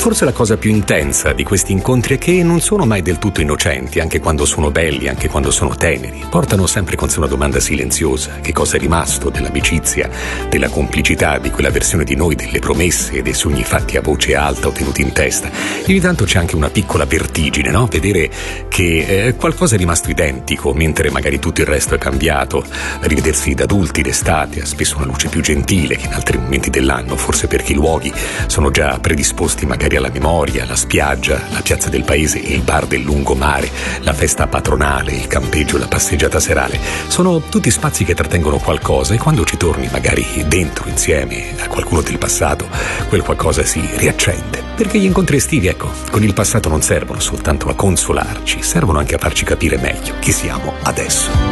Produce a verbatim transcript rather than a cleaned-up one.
Forse la cosa più intensa di questi incontri è che non sono mai del tutto innocenti, anche quando sono belli, anche quando sono teneri. Portano sempre con sé una domanda silenziosa: che cosa è rimasto dell'amicizia, della complicità, di quella versione di noi, delle promesse e dei sogni fatti a voce alta o tenuti in testa. E ogni tanto c'è anche una piccola vertigine, no? Vedere che eh, qualcosa è rimasto identico, mentre magari tutto il resto è cambiato. Rivedersi da adulti d'estate ha spesso una luce più gentile che in altri momenti dell'anno, forse perché i luoghi sono già predisposti magari alla memoria, la spiaggia, la piazza del paese e il bar del lungomare, la festa patronale, il campeggio, la passeggiata serale. Sono tutti spazi che trattengono qualcosa, e quando ci torni magari dentro insieme a qualcuno del passato, quel qualcosa si riaccende. Perché gli incontri estivi, ecco, con il passato non servono soltanto a consolarci, servono anche a farci capire meglio chi siamo adesso.